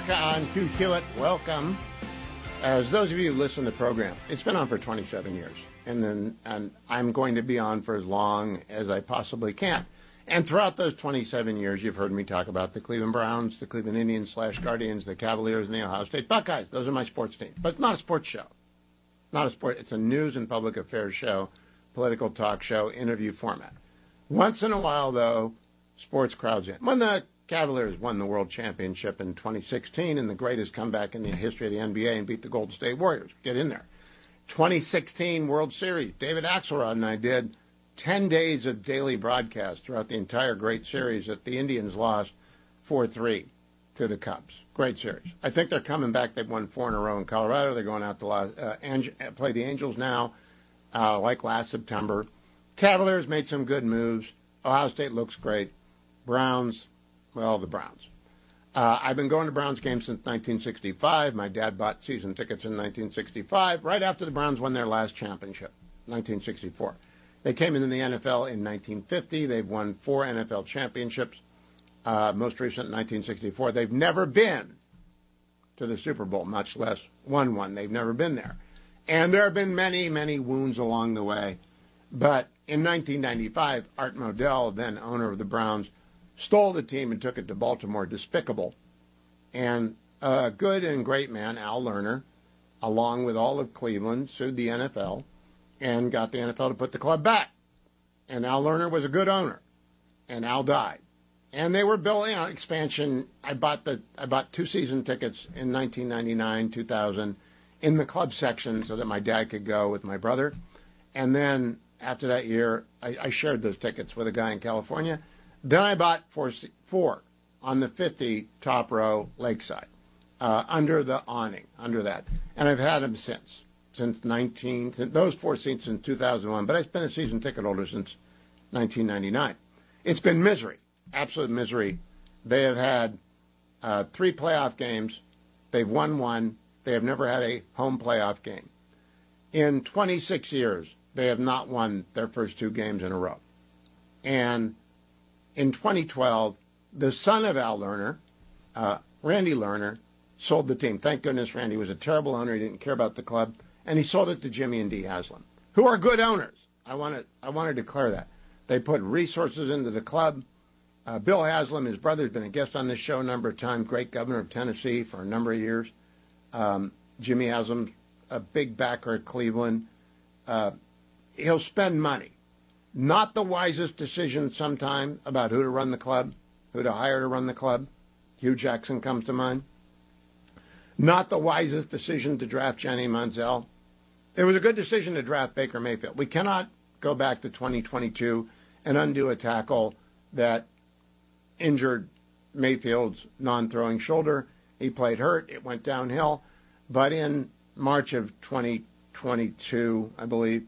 America on Hugh Hewitt. Welcome. As those of you who listen to the program, it's been on for 27 years. And I'm going to be on for as long as I possibly can. And throughout those 27 years, you've heard me talk about the Cleveland Browns, the Cleveland Indians / Guardians, the Cavaliers, and the Ohio State Buckeyes. Those are my sports teams. But it's not a sports show. Not a sport. It's a news and public affairs show, political talk show, interview format. Once in a while, though, sports crowds in. When the Cavaliers won the World Championship in 2016 and the greatest comeback in the history of the NBA and beat the Golden State Warriors. Get in there. 2016 World Series. David Axelrod and I did 10 days of daily broadcast throughout the entire great series that the Indians lost 4-3 to the Cubs. Great series. I think they're coming back. They've won 4 in a row in Colorado. They're going out to play the Angels now, like last September. Cavaliers made some good moves. Ohio State looks great. Browns, well, the Browns. I've been going to Browns games since 1965. My dad bought season tickets in 1965, right after the Browns won their last championship, 1964. They came into the NFL in 1950. They've won 4 NFL championships, most recent in 1964. They've never been to the Super Bowl, much less won one. They've never been there. And there have been many, many wounds along the way. But in 1995, Art Modell, then owner of the Browns, stole the team and took it to Baltimore. Despicable. And a good and great man, Al Lerner, along with all of Cleveland, sued the NFL and got the NFL to put the club back. And Al Lerner was a good owner. And Al died. And they were building expansion. I bought 2 season tickets in 1999, 2000 in the club section so that my dad could go with my brother. And then after that year, I shared those tickets with a guy in California. Then I bought 4 on the 50 top row lakeside, under the awning, under that. And I've had them since those 4 seats since 2001. But I've been a season ticket holder since 1999. It's been misery, absolute misery. They have had 3 playoff games. They've won 1. They have never had a home playoff game. In 26 years, they have not won their first 2 games in a row. And in 2012, the son of Al Lerner, Randy Lerner, sold the team. Thank goodness Randy was a terrible owner. He didn't care about the club. And he sold it to Jimmy and Dee Haslam, who are good owners. I want to declare that. They put resources into the club. Bill Haslam, his brother, has been a guest on this show a number of times, great governor of Tennessee for a number of years. Jimmy Haslam, a big backer at Cleveland. He'll spend money. Not the wisest decision sometime about who to run the club, who to hire to run the club. Hugh Jackson comes to mind. Not the wisest decision to draft Johnny Manziel. It was a good decision to draft Baker Mayfield. We cannot go back to 2022 and undo a tackle that injured Mayfield's non-throwing shoulder. He played hurt. It went downhill. But in March of 2022, I believe,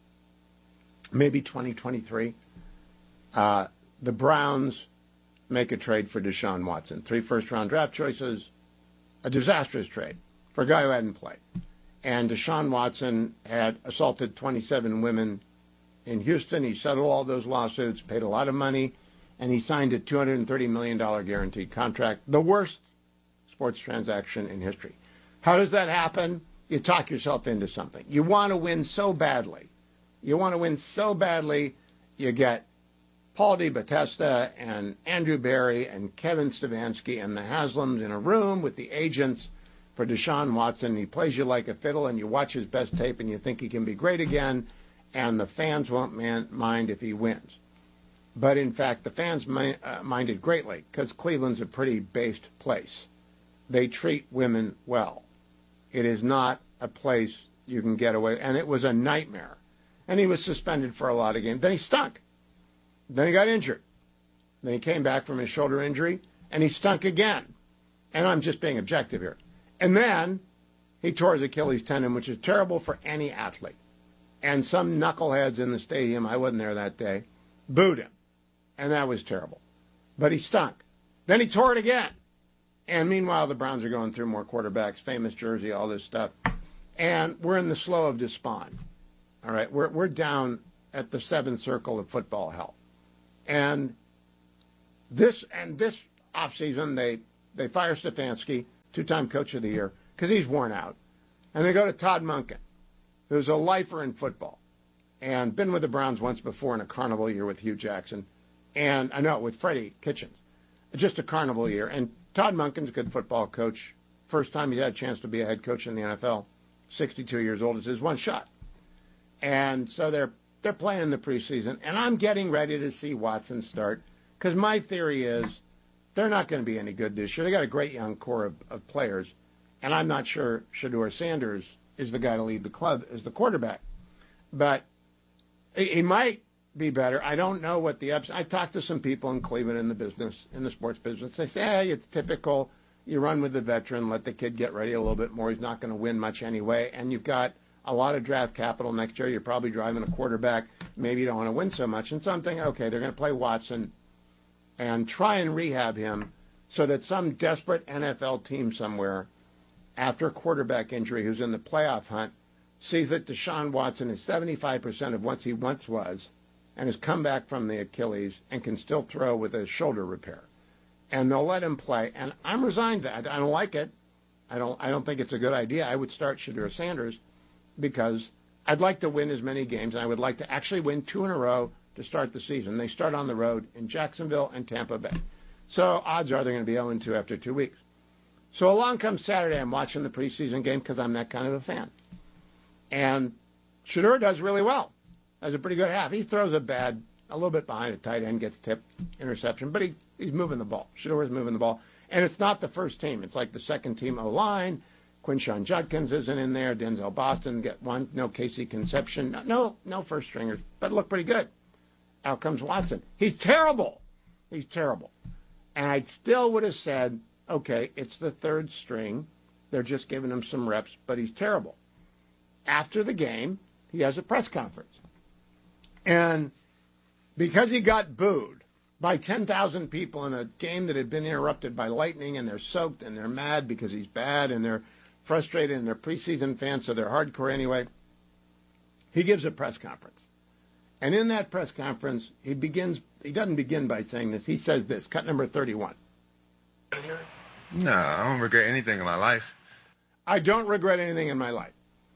maybe 2023, the Browns make a trade for Deshaun Watson. 3 first-round draft choices, a disastrous trade for a guy who hadn't played. And Deshaun Watson had assaulted 27 women in Houston. He settled all those lawsuits, paid a lot of money, and he signed a $230 million guaranteed contract, the worst sports transaction in history. How does that happen? You talk yourself into something. You want to win so badly. You get Paul DeBattista and Andrew Berry and Kevin Stefanski and the Haslams in a room with the agents for Deshaun Watson. He plays you like a fiddle, and you watch his best tape, and you think he can be great again, and the fans won't mind if he wins. But, in fact, the fans minded greatly because Cleveland's a pretty based place. They treat women well. It is not a place you can get away, and it was a nightmare. And he was suspended for a lot of games. Then he stunk. Then he got injured. Then he came back from his shoulder injury, and he stunk again. And I'm just being objective here. And then he tore his Achilles tendon, which is terrible for any athlete. And some knuckleheads in the stadium, I wasn't there that day, booed him. And that was terrible. But he stunk. Then he tore it again. And meanwhile, the Browns are going through more quarterbacks, famous jersey, all this stuff. And we're in the slough of despond. All right, we're down at the 7th circle of football hell. And this offseason, they fire Stefanski, two-time Coach of the Year, because he's worn out. And they go to Todd Monken, who's a lifer in football and been with the Browns once before in a carnival year with Hugh Jackson. And I know, with Freddie Kitchens. Just a carnival year. And Todd Monken's a good football coach. First time he's had a chance to be a head coach in the NFL. 62 years old. It's his one shot. And so they're playing in the preseason. And I'm getting ready to see Watson start, because my theory is they're not going to be any good this year. They got a great young core of players. And I'm not sure Shedeur Sanders is the guy to lead the club as the quarterback. But he might be better. I don't know what the ups. I talked to some people in Cleveland in the sports business. They say, hey, it's typical. You run with the veteran, let the kid get ready a little bit more. He's not going to win much anyway. And you've got a lot of draft capital next year. You're probably driving a quarterback. Maybe you don't want to win so much. And so I'm thinking, okay, they're going to play Watson and try and rehab him so that some desperate NFL team somewhere after a quarterback injury who's in the playoff hunt sees that Deshaun Watson is 75% of what he once was and has come back from the Achilles and can still throw with a shoulder repair. And they'll let him play. And I'm resigned to that. I don't like it. I don't think it's a good idea. I would start Shedeur Sanders because I'd like to win as many games, and I would like to actually win 2 in a row to start the season. They start on the road in Jacksonville and Tampa Bay. So odds are they're going to be 0-2 after 2 weeks. So along comes Saturday. I'm watching the preseason game because I'm that kind of a fan. And Shedeur does really well. Has a pretty good half. He throws a little bit behind a tight end, gets tipped, interception, but he's moving the ball. Shedeur is moving the ball. And it's not the first team. It's like the second team O-line. Quinshon Judkins isn't in there. Denzel Boston get one. No Casey Conception. No first stringers, but look pretty good. Out comes Watson. He's terrible. He's terrible. And I still would have said, okay, it's the third string. They're just giving him some reps, but he's terrible. After the game, he has a press conference. And because he got booed by 10,000 people in a game that had been interrupted by lightning, and they're soaked and they're mad because he's bad and they're frustrated and they're preseason fans, so they're hardcore anyway, he gives a press conference. And in that press conference, he doesn't begin by saying this. He says this, cut number 31. No, I don't regret anything in my life. I don't regret anything in my life.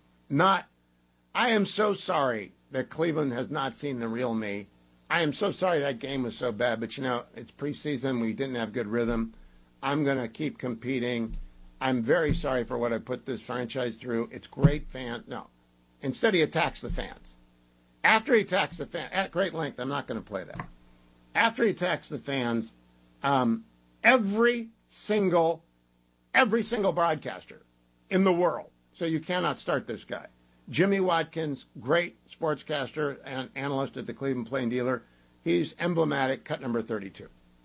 I am so sorry that Cleveland has not seen the real me. I am so sorry that game was so bad, but it's preseason. We didn't have good rhythm. I'm going to keep competing. I'm very sorry for what I put this franchise through. It's great fans. No. Instead, he attacks the fans. After he attacks the fans, at great length, I'm not going to play that. After he attacks the fans, every single broadcaster in the world, so you cannot start this guy. Jimmy Watkins, great sportscaster and analyst at the Cleveland Plain Dealer. He's emblematic, cut number 32.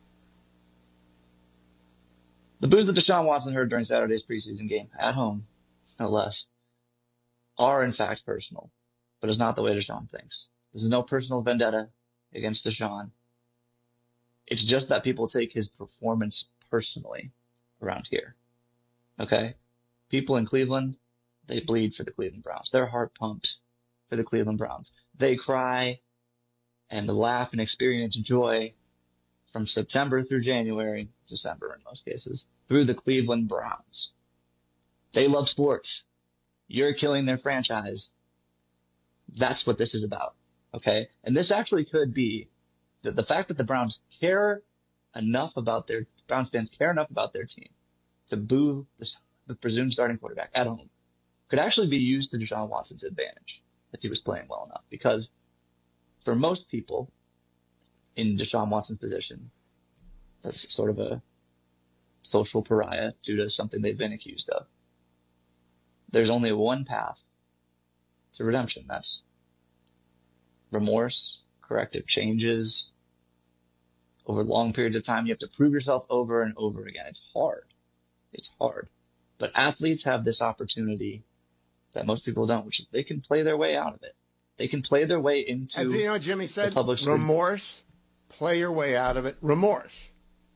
The boos that Deshaun Watson heard during Saturday's preseason game, at home, no less, are in fact personal, but it's not the way Deshaun thinks. This is no personal vendetta against Deshaun. It's just that people take his performance personally around here. Okay? People in Cleveland, they bleed for the Cleveland Browns. Their heart pumps for the Cleveland Browns. They cry and laugh and experience joy from September through January, December in most cases, through the Cleveland Browns. They love sports. You're killing their franchise. That's what this is about. Okay? And this actually could be the fact that the Browns fans care enough about their team to boo the presumed starting quarterback at home could actually be used to Deshaun Watson's advantage if he was playing well enough. Because for most people in Deshaun Watson's position, that's sort of a social pariah due to something they've been accused of. There's only one path to redemption. That's remorse, corrective changes. Over long periods of time, you have to prove yourself over and over again. It's hard. It's hard. But athletes have this opportunity that most people don't, which is they can play their way out of it. They can play their way into and you know what Jimmy said? The public remorse, play your way out of it. Remorse.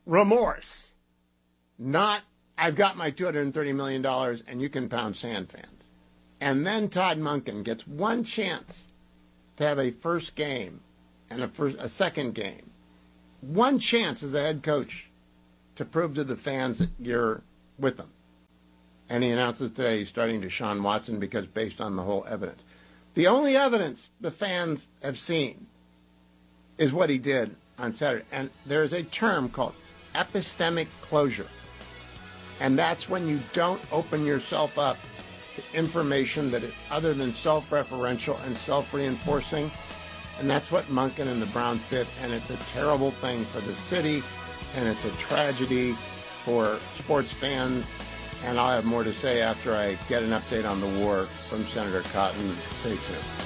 Not, I've got my $230 million and you can pound sand, fans. And then Todd Monken gets one chance to have a first game and a second game. One chance as a head coach to prove to the fans that you're with them. And he announces today he's starting Deshaun Watson because based on the whole evidence. The only evidence the fans have seen is what he did on Saturday. And there is a term called epistemic closure. And that's when you don't open yourself up to information that is other than self-referential and self-reinforcing. And that's what Monken and the Browns did. And it's a terrible thing for the city. And it's a tragedy for sports fans. And I'll have more to say after I get an update on the war from Senator Cotton. Stay tuned.